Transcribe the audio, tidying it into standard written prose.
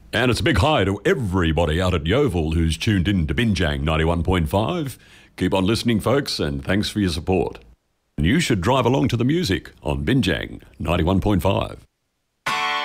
And it's a big hi to everybody out at Yeovil who's tuned in to Binjang 91.5. Keep on listening, folks, and thanks for your support. And you should drive along to the music on Binjang 91.5.